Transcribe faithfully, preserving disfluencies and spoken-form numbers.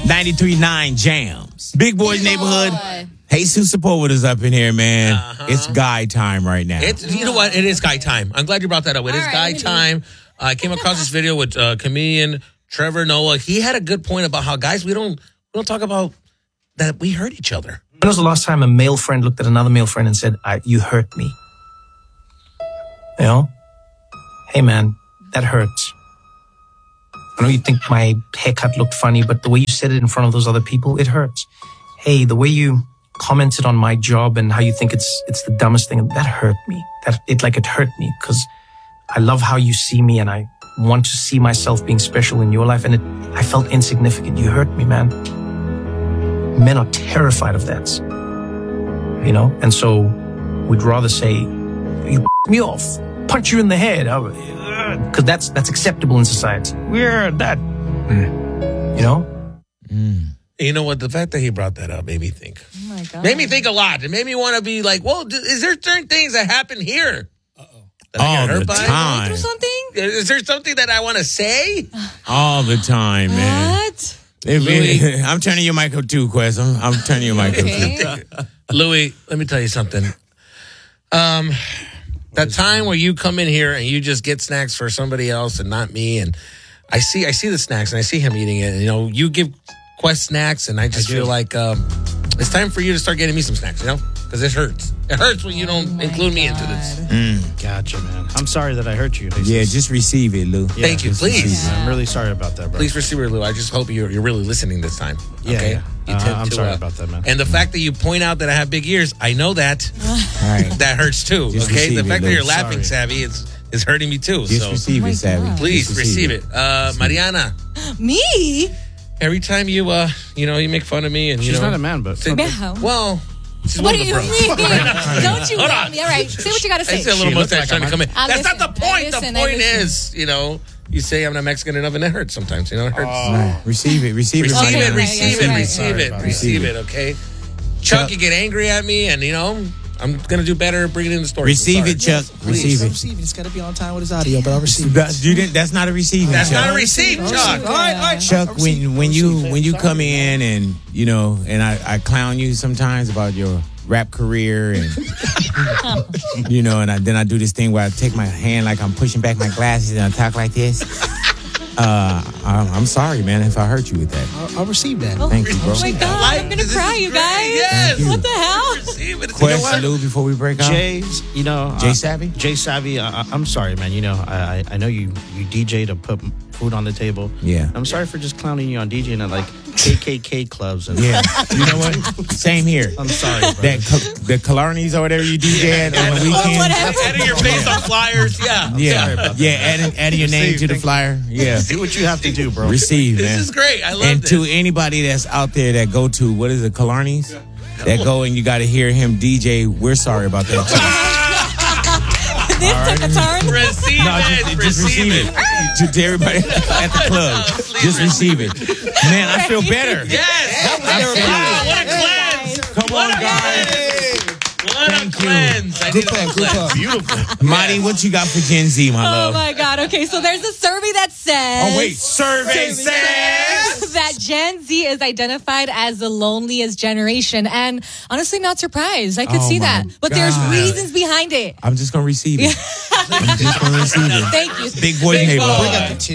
ninety-three point nine Jams. Big Boys Neighborhood. Boy. Jesus Sepulveda is up in here, man. Uh-huh. It's guy time right now. It's, you know what? It is guy time. I'm glad you brought that up. It All is right, guy let me time. Uh, I came across this video with uh, comedian Trevor Noah. He had a good point about how guys we don't we don't talk about that we hurt each other. When was the last time a male friend looked at another male friend and said, I, you hurt me? You know? Hey, man, that hurts. I know you think my haircut looked funny, but the way you said it in front of those other people, it hurts. Hey, the way you commented on my job and how you think it's it's the dumbest thing, that hurt me. That it like it hurt me because I love how you see me and I want to see myself being special in your life, and it, I felt insignificant. You hurt me, man. Men are terrified of that, you know? And so we'd rather say, you me off, punch you in the head, because that's that's acceptable in society. We're that, you know? Mm. You know what? The fact that he brought that up made me think. Oh my God. Made me think a lot. It made me want to be like, well, d- is there certain things that happen here? Uh-oh. That I All get hurt the by? time. Going through something? Is there something that I want to say? All the time, man. What? If Louis. it- I'm turning your mic up too, Quest. I'm, I'm turning your mic up too. Okay. Louis, let me tell you something. Um, that time where you come in here and you just get snacks for somebody else and not me, and I see, I see the snacks and I see him eating it. And, you know, you give Quest snacks, and I just I feel do. like um, it's time for you to start getting me some snacks. You know, because it hurts. It hurts when you don't Oh my include me into God. this. Mm. Gotcha, man. I'm sorry that I hurt you. Yeah, just receive it, Lou. Yeah, Thank you, just please. receive I'm really sorry about that, bro. Please receive it, Lou. I just hope you're, you're really listening this time. Yeah, Okay? yeah. You Uh, tend I'm to, sorry uh, about that, man. And the fact that you point out that I have big ears, I know that. it. All right. That hurts too. Just Okay, the receive it, fact that Lou. you're laughing, Sorry. Savvy, it's is hurting me too. Just so receive Oh it, my Savvy. God. please Just receive it. Uh, Mariana, Me? every time you uh you know you make fun of me and you She's know not a man, but say- Yeah. well, she's What one do of the you pros. mean? Don't you Hold want on. me? All right, say what you got to I say. see a little She looks mustache like trying to a come in. I That's not the listen, I point. listen, the I point listen. is, you know, you say I'm not Mexican enough, and it hurts sometimes. You know, it hurts. All right. Receive it. Receive it. Receive Okay, it, Mariana. right, receive yeah, it, right. receive Sorry it, about that. receive it. Okay, Chuck, you get angry at me, and you know I'm gonna do better bringing in the story. Receive I'm it, sorry. Chuck. Please. Receive I'm it. receiving. It's got to be on time with his audio, but I'll receive it. That's, you didn't, that's not a receiving. That's Chuck. not a receipt, Chuck. All right, all right. Chuck, I'll receive it. when when I'll you receive it. when you Sorry, come man. in and you know, and I, I clown you sometimes about your rap career and you know, and I, then I do this thing where I take my hand like I'm pushing back my glasses and I talk like this. Uh, I'm, I'm sorry, man, if I hurt you with that. I'll, I'll receive that. Thank you, bro. Oh my God, Like, I'm gonna this cry, is you great. guys. Yes. What the hell? Receive it. Question, Lou, before we break up. Jay, you know, Jay uh, Savvy? Jay Savvy, I, I- I'm sorry, man. You know, I I I know you you D J to put food on the table. Yeah. I'm sorry for just clowning you on DJing at like K K K clubs and Yeah, you know what? Same here. I'm sorry, bro. That co- the Killarneys or whatever you D J at on the weekend. whatever. Adding your face on flyers, yeah. Yeah, yeah, adding, adding your name Receive, to the thank you. flyer. Yeah, Do what you have to do, bro. receive, This man. is great. I love And this. to anybody that's out there that go to what is it, Killarneys? That go and you got to hear him D J. We're sorry about that. This took a turn. Receive No, it. just, just receive it. To, to everybody at the club. Please Just receive it. Man, I feel better. Yes. Wow, what a cleanse. Come What on, a guys. cleanse. What a Thank you. cleanse. I Good need a pump, good cleanse. pump. Beautiful. Marty, what you got for Gen Z, my Oh love? my God. Okay, so there's a survey that says. Oh, wait. Survey says. that Gen Z is identified as the loneliest generation, and honestly, not surprised. I could Oh see my that, but there's God. reasons behind it. I'm just going to receive it. I'm just going to receive it. Thank you. Big boy Big neighborhood. boy. Bring up the